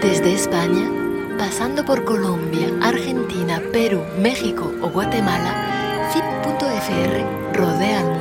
Desde España, pasando por Colombia, Argentina, Perú, México o Guatemala, FIP.fr rodea al mundo.